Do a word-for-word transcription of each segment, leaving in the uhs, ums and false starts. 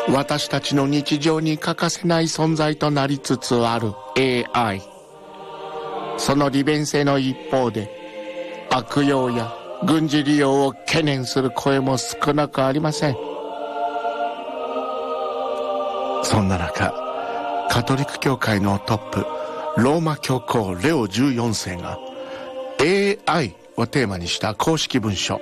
私たちの日常に欠かせない存在となりつつある エーアイ。 その利便性の一方で悪用や軍事利用を懸念する声も少なくありません。そんな中、カトリック教会のトップローマ教皇レオじゅうよんせいが エーアイ をテーマにした公式文書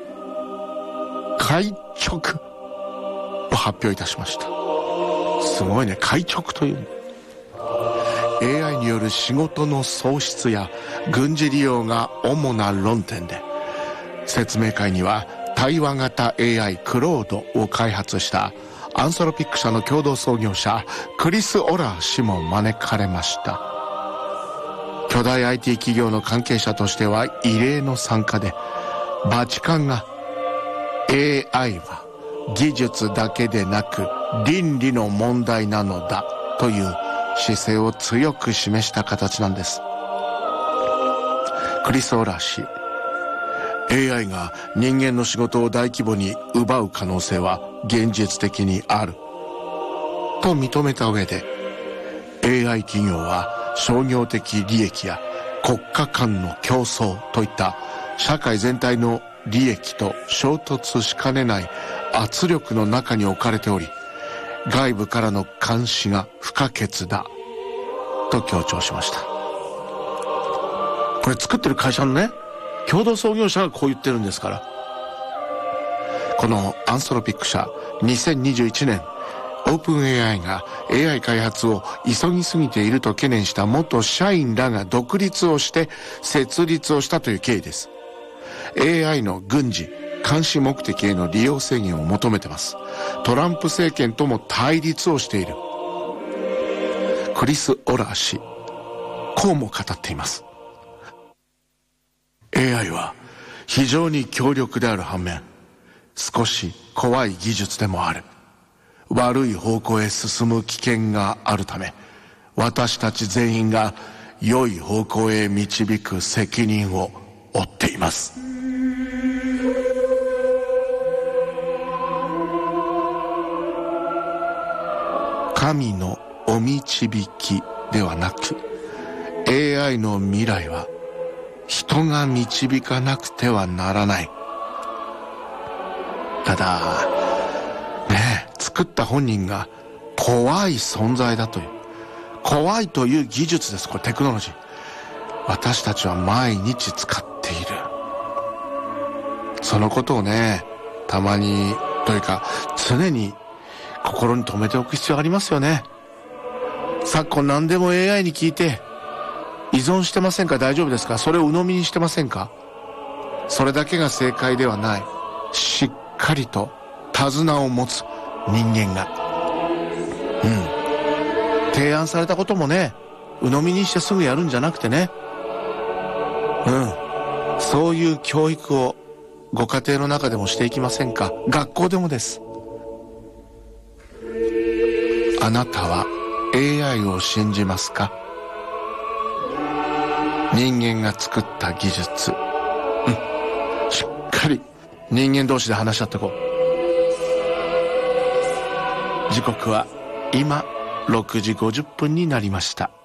開直を発表いたしました。すごいね、開直という エーアイ による仕事の創出や軍事利用が主な論点で、説明会には対話型 エーアイ クロードを開発したアンソロピック社の共同創業者クリス・オラー氏も招かれました。巨大 アイティー 企業の関係者としては異例の参加で、バチカンが エーアイ は技術だけでなく倫理の問題なのだという姿勢を強く示した形なんです。クリス・オラー氏、エーアイ が人間の仕事を大規模に奪う可能性は現実的にあると認めた上で、 エーアイ 企業は商業的利益や国家間の競争といった社会全体の利益と衝突しかねない圧力の中に置かれており、外部からの監視が不可欠だと強調しました。これ作ってる会社のね、共同創業者がこう言ってるんですから。このアンソロピック社、にせんにじゅういちねんオープン エーアイ が エーアイ 開発を急ぎすぎていると懸念した元社員らが独立をして設立をしたという経緯です。 エーアイ の軍事監視目的への利用制限を求めてます。トランプ政権とも対立をしている。クリス・オラー氏、こうも語っています。 エーアイ は非常に強力である反面、少し怖い技術でもある。悪い方向へ進む危険があるため、私たち全員が良い方向へ導く責任を負っています。神のお導きではなく、 エーアイ の未来は人が導かなくてはならない。ただねえ、作った本人が怖い存在だという、怖いという技術です。これテクノロジー、私たちは毎日使っている。そのことをね、たまにというか常に心に留めておく必要がありますよね。昨今何でも エーアイ に聞いて、依存してませんか？大丈夫ですか？それを鵜呑みにしてませんか？それだけが正解ではない。しっかりと手綱を持つ人間が、うん、提案されたこともね、鵜呑みにしてすぐやるんじゃなくてね、うん、そういう教育をご家庭の中でもしていきませんか？学校でもです。あなたは エーアイ を信じますか？人間が作った技術、うん、しっかり人間同士で話し合っていこう。時刻は今ろくじごじゅっぷんになりました。